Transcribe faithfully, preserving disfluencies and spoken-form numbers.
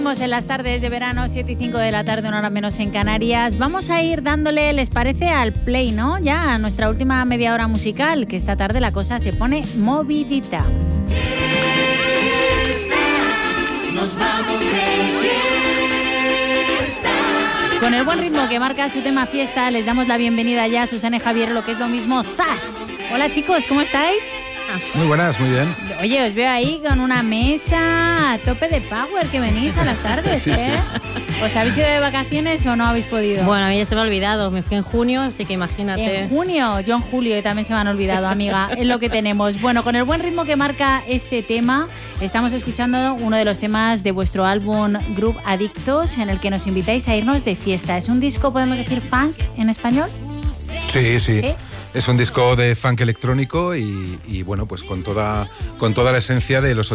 Seguimos en las tardes de verano, siete y cinco de la tarde, una hora menos en Canarias. Vamos a ir dándole, ¿les parece?, al play, ¿no? Ya a nuestra última media hora musical, que esta tarde la cosa se pone movidita. Nos vamos de fiesta. Con el buen ritmo que marca su tema Fiesta, les damos la bienvenida ya a Susana y Javier, lo que es lo mismo, ¡zas! Hola chicos, ¿cómo estáis? Muy buenas, muy bien. Oye, os veo ahí con una mesa a tope de power que venís a las tardes, sí, ¿eh? Sí. ¿Os habéis ido de vacaciones o no habéis podido? Bueno, a mí ya se me ha olvidado, me fui en junio, así que imagínate. En junio, yo en julio y también se me han olvidado, amiga, es lo que tenemos. Bueno, con el buen ritmo que marca este tema, estamos escuchando uno de los temas de vuestro álbum Groove Adictos, en el que nos invitáis a irnos de fiesta. ¿Es un disco, podemos decir, funk en español? Sí, sí. ¿Eh? Es un disco de funk electrónico y, y bueno, pues con toda, con toda la esencia de los